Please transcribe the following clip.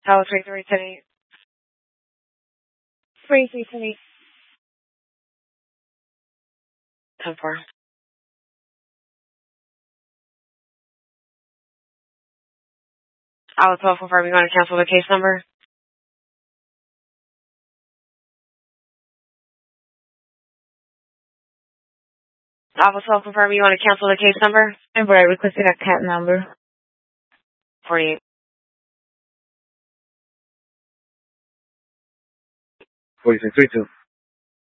Tower 3310. 3310. 10-4. I was 12-4. You want to cancel the case number? I was 12-4. You want to cancel the case number? And I requested a cat number. 48. 4632.